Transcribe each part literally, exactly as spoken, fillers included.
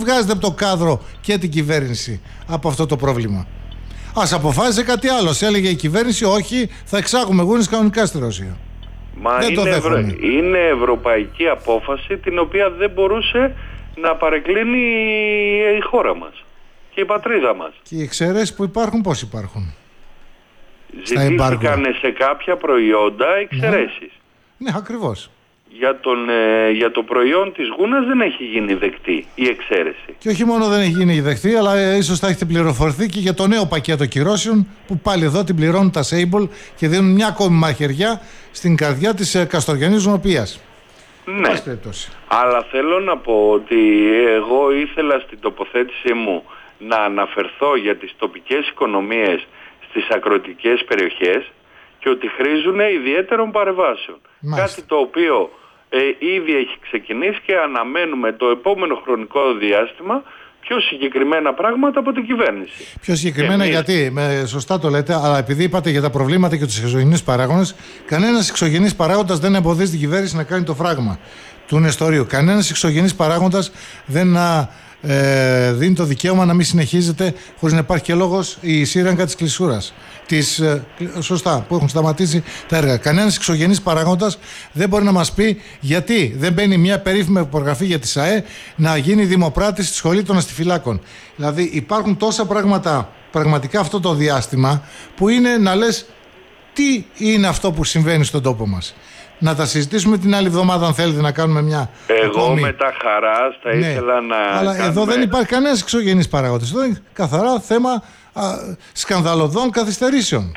βγάζετε από το κάδρο και την κυβέρνηση από αυτό το πρόβλημα? Ας αποφάσισε κάτι άλλο. Έλεγε η κυβέρνηση, όχι, θα εξάγουμε γούνες κανονικά στη Ρωσία. Μα δεν είναι, το ευρω... είναι ευρωπαϊκή απόφαση την οποία δεν μπορούσε να παρεκκλίνει η χώρα μας και η πατρίδα μας. Και οι εξαιρέσεις που υπάρχουν πώς υπάρχουν? Ζητήθηκαν σε κάποια προϊόντα εξαιρέσεις. Ναι, ναι, ακριβώς. Για, τον, ε, για το προϊόν της γούνας δεν έχει γίνει δεκτή η εξαίρεση. Και όχι μόνο δεν έχει γίνει δεκτή, αλλά ε, ίσως θα έχετε πληροφορηθεί και για το νέο πακέτο κυρώσεων που πάλι εδώ την πληρώνουν τα Sable και δίνουν μια ακόμη μαχαιριά στην καρδιά της ε, καστοριανής νοοποιίας. Ναι, αλλά θέλω να πω ότι εγώ ήθελα στην τοποθέτησή μου να αναφερθώ για τις τοπικές οικονομίες στις αγροτικές περιοχές και ότι χρήζουν ιδιαίτερων παρεμβάσεων. Μάλιστα. Κάτι το οποίο ε, ήδη έχει ξεκινήσει και αναμένουμε το επόμενο χρονικό διάστημα πιο συγκεκριμένα πράγματα από την κυβέρνηση. Πιο συγκεκριμένα εμείς... γιατί, με, σωστά το λέτε, αλλά επειδή είπατε για τα προβλήματα και τους εξωγενείς παράγοντες, κανένας εξωγενής παράγοντας δεν εμποδίζει την κυβέρνηση να κάνει το φράγμα του νεστορίου. Κανένας εξωγενής παράγοντας δεν να, ε, δίνει το δικαίωμα να μην συνεχίζεται χωρίς να υπάρχει και λόγος η σύραγγα της κλεισούρας. Της, ε, σωστά, που έχουν σταματήσει τα έργα. Κανένας εξωγενής παράγοντας δεν μπορεί να μας πει γιατί δεν μπαίνει μια περίφημη υπογραφή για τη ΣΑΕ να γίνει δημοπράτης στη σχολή των αστιφυλάκων. Δηλαδή υπάρχουν τόσα πράγματα πραγματικά αυτό το διάστημα που είναι να λες τι είναι αυτό που συμβαίνει στον τόπο μας. Να τα συζητήσουμε την άλλη εβδομάδα αν θέλετε να κάνουμε μια... Εγώ ακόμη... με τα χαράς θα ναι, ήθελα να... Αλλά κάνουμε... εδώ δεν υπάρχει κανένας εξωγενής παράγοντας. Εδώ είναι καθαρά θέμα α, σκανδαλωδών καθυστερήσεων.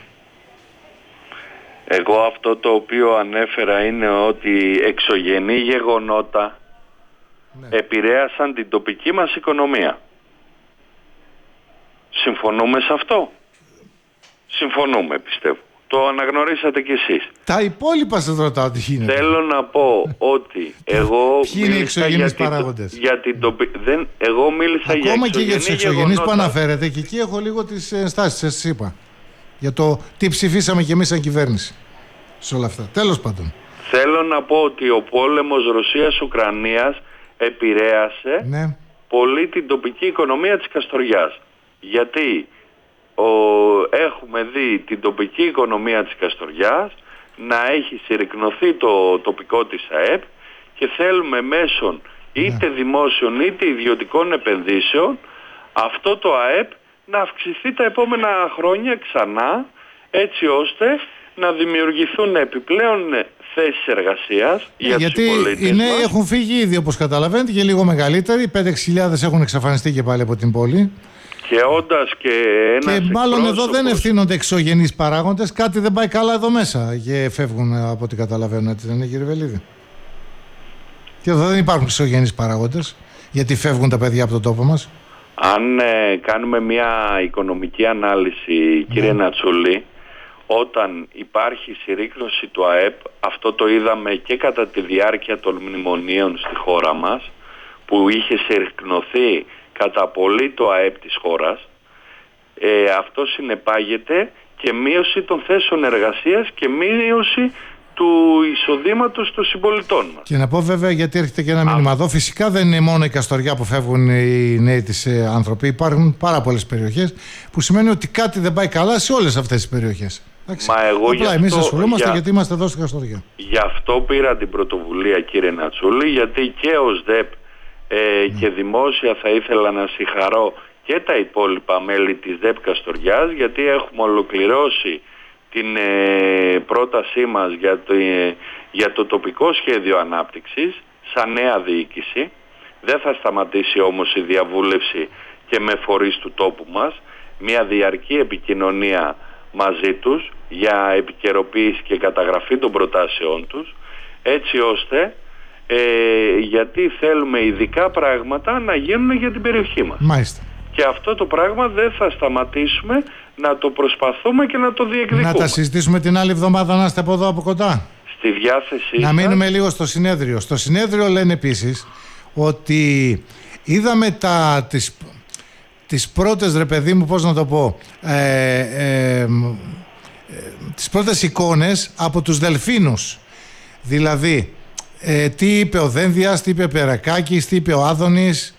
Εγώ αυτό το οποίο ανέφερα είναι ότι εξωγενή γεγονότα ναι. επηρέασαν την τοπική μας οικονομία. Συμφωνούμε σε αυτό? Συμφωνούμε, πιστεύω. Το αναγνωρίσατε κι εσείς. Τα υπόλοιπα σας ρωτάω τι γίνεται. Θέλω να πω ότι εγώ ποιοι είναι οι εξωγενείς παράγοντες? Για την τοπι... δεν... Εγώ μίλησα ακόμα για εξωγενή και για τους εξωγενείς που αναφέρετε και εκεί έχω λίγο τις ενστάσεις σας είπα. Για το τι ψηφίσαμε κι εμείς σαν κυβέρνηση σε όλα αυτά. Τέλος πάντων. Θέλω να πω ότι ο πόλεμος Ρωσίας-Ουκρανίας επηρέασε ναι. πολύ την τοπική οικονομία της Καστοριάς. Γιατί ο, έχουμε δει την τοπική οικονομία της Καστοριάς να έχει συρρικνωθεί το τοπικό της ΑΕΠ και θέλουμε μέσω είτε ναι. δημόσιων είτε ιδιωτικών επενδύσεων αυτό το ΑΕΠ να αυξηθεί τα επόμενα χρόνια ξανά έτσι ώστε να δημιουργηθούν επιπλέον θέσεις εργασίας για γιατί τους συμπολίτες οι νέοι μας. Έχουν φύγει ήδη όπως καταλαβαίνετε και λίγο μεγαλύτεροι, πέντε έξι χιλιάδες έχουν εξαφανιστεί και πάλι από την πόλη. Και όντας και ένας Και μάλλον εκπρόσωπος... εδώ δεν ευθύνονται εξωγενείς παράγοντες, κάτι δεν πάει καλά εδώ μέσα και φεύγουν από ό,τι καταλαβαίνω, έτσι δεν είναι κύριε Βελίδη? Και εδώ δεν υπάρχουν εξωγενείς παράγοντες, γιατί φεύγουν τα παιδιά από τον τόπο μας. Αν ε, κάνουμε μια οικονομική ανάλυση, κύριε ναι. Νατσούλη, όταν υπάρχει συρρίκνωση του ΑΕΠ, αυτό το είδαμε και κατά τη διάρκεια των μνημονίων στη χώρα μας, που είχε συρρικνωθεί κατά πολύ το ΑΕΠ της χώρας, ε, αυτό συνεπάγεται και μείωση των θέσεων εργασίας και μείωση του εισοδήματος των συμπολιτών μας. Και να πω βέβαια, γιατί έρχεται και ένα μήνυμα εδώ, φυσικά δεν είναι μόνο η Καστοριά που φεύγουν οι νέοι της ε, άνθρωποι, υπάρχουν πάρα πολλές περιοχές που σημαίνει ότι κάτι δεν πάει καλά σε όλες αυτές τις περιοχές. Μα εγώ απλά εμείς ασχολούμαστε για... γιατί είμαστε εδώ στην Καστοριά. Γι' αυτό πήρα την πρωτοβουλία, κύριε Νατσούλη, γιατί και ως ΔΕΠ ε, mm. και δημόσια θα ήθελα να συγχαρώ και τα υπόλοιπα μέλη της ΔΕΠ Καστοριάς, γιατί έχουμε ολοκληρώσει την ε, πρότασή μας για το, ε, για το τοπικό σχέδιο ανάπτυξης σαν νέα διοίκηση. Δεν θα σταματήσει όμως η διαβούλευση και με φορείς του τόπου μας, μια διαρκή επικοινωνία μαζί τους για επικαιροποίηση και καταγραφή των προτάσεών τους, έτσι ώστε ε, γιατί θέλουμε ειδικά πράγματα να γίνουν για την περιοχή μας. Μάλιστα. Και αυτό το πράγμα δεν θα σταματήσουμε να το προσπαθούμε και να το διεκδικούμε. Να τα συζητήσουμε την άλλη εβδομάδα, να είστε από εδώ από κοντά. Στη διάθεσή Να σας. μείνουμε λίγο στο συνέδριο. Στο συνέδριο λένε επίσης ότι είδαμε τα, τις, τις πρώτες, ρε παιδί μου, πώς να το πω, ε, ε, ε, τις πρώτες εικόνες από τους δελφίνους. Δηλαδή, ε, τι είπε ο Δένδιας, τι είπε ο Περακάκης, τι είπε ο Άδωνης,